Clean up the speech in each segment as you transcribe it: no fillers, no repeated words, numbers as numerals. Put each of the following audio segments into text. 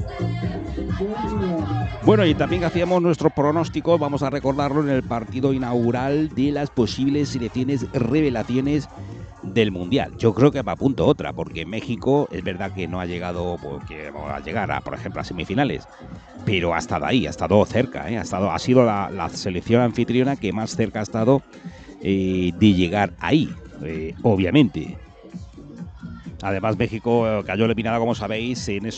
Bueno, y también hacíamos nuestro pronóstico, vamos a recordarlo, en el partido inaugural de las posibles selecciones revelaciones del Mundial. Yo creo que va a punto otra, porque México es verdad que no ha llegado, porque va a llegar a, por ejemplo, a semifinales, pero ha estado ahí, ha estado cerca, ha sido la selección anfitriona que más cerca ha estado de llegar ahí, obviamente. Además, México cayó eliminada, como sabéis, en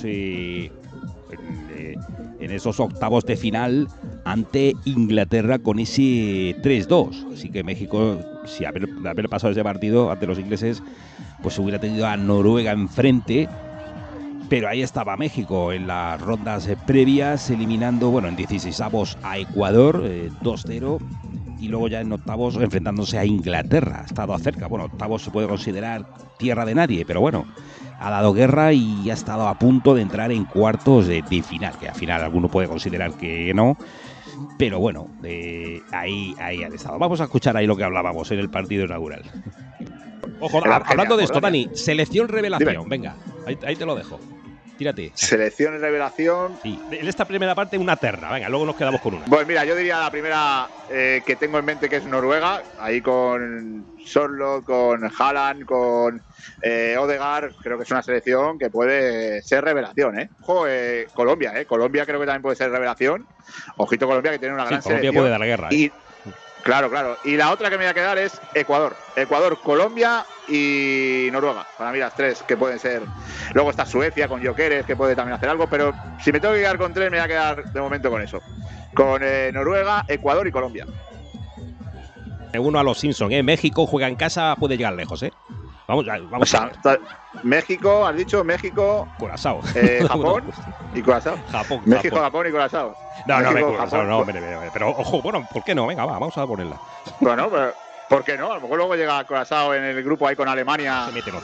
esos octavos de final ante Inglaterra con ese 3-2. Así que México, si haber pasado ese partido ante los ingleses, pues hubiera tenido a Noruega enfrente. Pero ahí estaba México en las rondas previas, eliminando, bueno, en 16avos a Ecuador, 2-0. Y luego ya en octavos enfrentándose a Inglaterra. Ha estado cerca. Bueno, octavos se puede considerar tierra de nadie, pero bueno, ha dado guerra y ha estado a punto de entrar en cuartos de final, que al final alguno puede considerar que no, pero bueno, ahí han estado. Vamos a escuchar ahí lo que hablábamos en el partido inaugural. Ojo, hablando de esto, Dani, selección revelación, dime. Venga, ahí te lo dejo. Tírate. Selección y revelación. Sí, en esta primera parte una terna, venga, luego nos quedamos con una. Pues mira, yo diría la primera que tengo en mente, que es Noruega, ahí con Sørloth, con Haaland, con Odegaard. Creo que es una selección que puede ser revelación, ¿eh? Ojo, Colombia, Colombia creo que también puede ser revelación. Ojito Colombia, que tiene una gran Colombia selección. Puede dar guerra, ¿eh? Claro. Y la otra que me voy a quedar es Ecuador. Ecuador, Colombia y Noruega. Para mí las tres que pueden ser. Luego está Suecia con Gyökeres, que puede también hacer algo, pero si me tengo que quedar con tres, me voy a quedar de momento con eso. Con Noruega, Ecuador y Colombia. Uno a los Simpsons, ¿eh? México juega en casa, puede llegar lejos, ¿eh? Vamos o sea, México, has dicho México, Curazao, Japón y Curazao. México, Japón y Curazao. No, pero ojo, bueno, ¿por qué no? Venga, vamos a ponerla. Bueno, pero ¿por qué no? A lo mejor luego llega Curazao en el grupo ahí con Alemania. Se mete, no.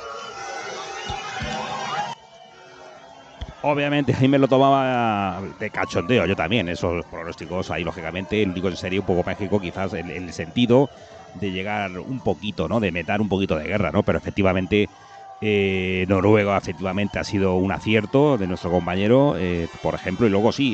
Obviamente ahí me lo tomaba de cachondeo, yo también, esos pronósticos ahí lógicamente, el único en serio un poco México, quizás en el sentido de llegar un poquito, ¿no? De meter un poquito de guerra, ¿no? Pero efectivamente Noruega efectivamente ha sido un acierto de nuestro compañero, por ejemplo, y luego sí,